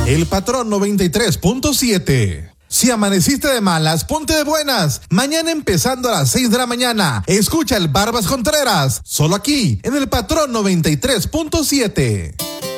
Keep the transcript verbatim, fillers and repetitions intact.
El Patrón noventa y tres punto siete. Si amaneciste de malas, ponte de buenas. Mañana empezando a las seis de la mañana. Escucha el Barbas Contreras, solo aquí, en el Patrón noventa y tres punto siete.